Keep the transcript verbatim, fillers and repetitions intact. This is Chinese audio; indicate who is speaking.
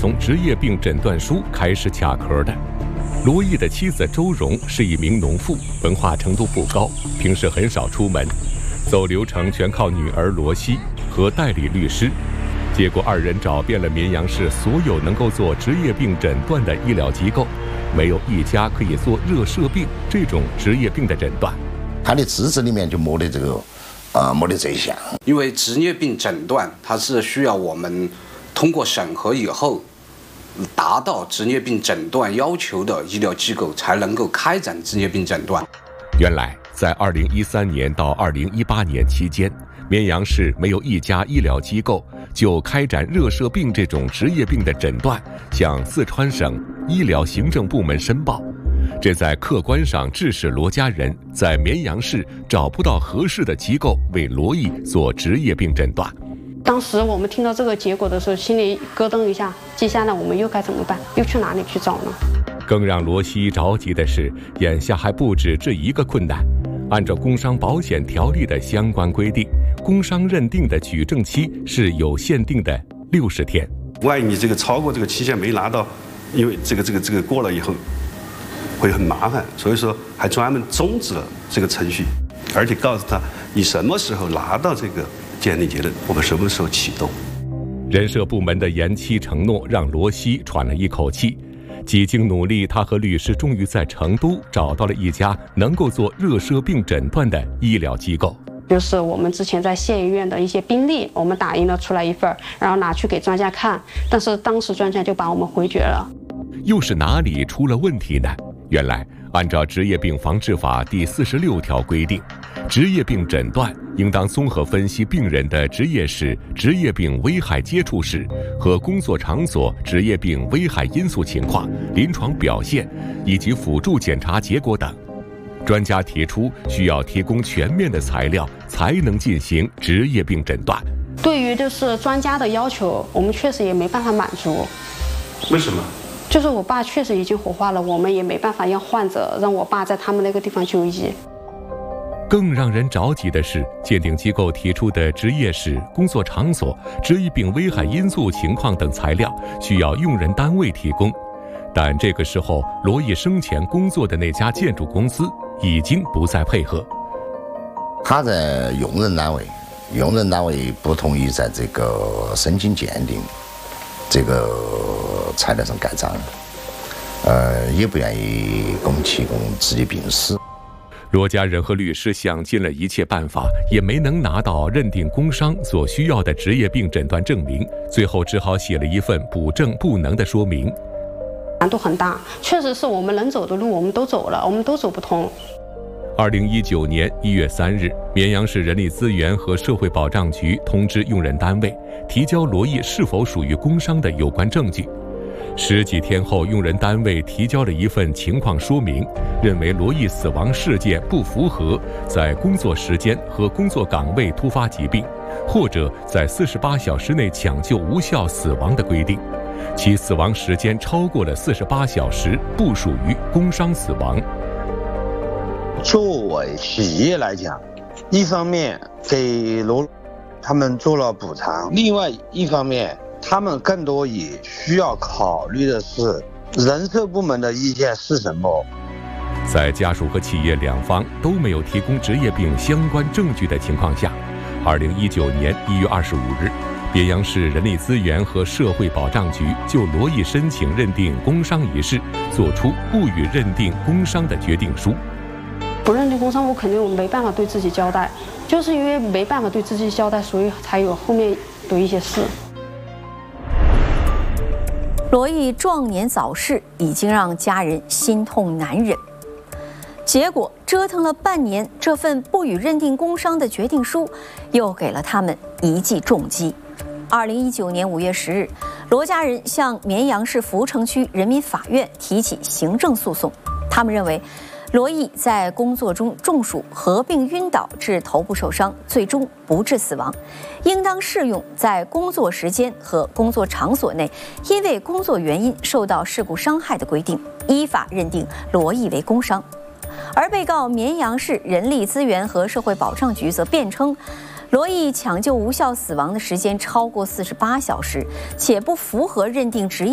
Speaker 1: 从职业病诊断书开始卡壳的。罗毅的妻子周蓉是一名农妇，文化程度不高，平时很少出门，走流程全靠女儿罗西和代理律师。结果二人找遍了绵阳市所有能够做职业病诊断的医疗机构，没有一家可以做热射病这种职业病的诊断。
Speaker 2: 他的资质里面就没得这个，呃，没得这一项。
Speaker 3: 因为职业病诊断它是需要我们通过审核以后，达到职业病诊断要求的医疗机构才能够开展职业病诊断。
Speaker 1: 原来，在二零一三年到二零一八年期间，绵阳市没有一家医疗机构就开展热射病这种职业病的诊断，向四川省医疗行政部门申报。这在客观上致使罗家人在绵阳市找不到合适的机构为罗毅做职业病诊断。
Speaker 4: 当时我们听到这个结果的时候，心里咯噔一下，接下来我们又该怎么办？又去哪里去找呢？
Speaker 1: 更让罗西着急的是，眼下还不止这一个困难。按照工伤保险条例的相关规定，工伤认定的举证期是有限定的六十天。
Speaker 5: 万一你这个超过这个期限没拿到，因为这个这个这个过了以后会很麻烦，所以说还专门终止了这个程序，而且告诉他你什么时候拿到这个鉴定结论，我们什么时候启动。
Speaker 1: 人社部门的延期承诺让罗西喘了一口气。几经努力，他和律师终于在成都找到了一家能够做热射病诊断的医疗机构。
Speaker 4: 就是我们之前在县医院的一些病历，我们打印了出来一份，然后拿去给专家看，但是当时专家就把我们回绝了。
Speaker 1: 又是哪里出了问题呢？原来，按照《职业病防治法》第四十六条规定，职业病诊断应当综合分析病人的职业史、职业病危害接触史和工作场所职业病危害因素情况、临床表现以及辅助检查结果等。专家提出，需要提供全面的材料，才能进行职业病诊断。
Speaker 4: 对于就是专家的要求，我们确实也没办法满足。
Speaker 5: 为什么？
Speaker 4: 就是我爸确实已经火化了，我们也没办法让患者让我爸在他们那个地方就医。
Speaker 1: 更让人着急的是，鉴定机构提出的职业史、工作场所、职业病危害因素情况等材料需要用人单位提供，但这个时候罗毅生前工作的那家建筑公司已经不再配合。
Speaker 2: 他在用人单位，用人单位不同意在这个申请鉴定这个材料上盖章，呃，也不愿意给我们提供职业病史。
Speaker 1: 罗家人和律师想尽了一切办法，也没能拿到认定工伤所需要的职业病诊断证明，最后只好写了一份补证不能的说明。
Speaker 4: 难度很大，确实是我们能走的路我们都走了，我们都走不通。
Speaker 1: 二零一九年一月三日，绵阳市人力资源和社会保障局通知用人单位提交罗毅是否属于工伤的有关证据。十几天后，用人单位提交了一份情况说明，认为罗毅死亡事件不符合在工作时间和工作岗位突发疾病，或者在四十八小时内抢救无效死亡的规定，其死亡时间超过了四十八小时，不属于工伤死亡。
Speaker 6: 作为企业来讲，一方面给罗他们做了补偿，另外一方面他们更多也需要考虑的是人社部门的意见是什么。
Speaker 1: 在家属和企业两方都没有提供职业病相关证据的情况下，二零一九年一月二十五日，绵阳市人力资源和社会保障局就罗毅申请认定工伤一事作出不予认定工伤的决定书。
Speaker 4: 不认定工伤，我肯定我没办法对自己交代，就是因为没办法对自己交代，所以才有后面的一些事。
Speaker 7: 罗毅壮年早逝，已经让家人心痛难忍。结果折腾了半年，这份不予认定工伤的决定书，又给了他们一记重击。二零一九年五月十日，罗家人向绵阳市福城区人民法院提起行政诉讼。他们认为，罗毅在工作中中暑合并晕倒致头部受伤，最终不致死亡，应当适用在工作时间和工作场所内因为工作原因受到事故伤害的规定，依法认定罗毅为工伤。而被告绵阳市人力资源和社会保障局则辩称，罗毅抢救无效死亡的时间超过四十八小时，且不符合认定职业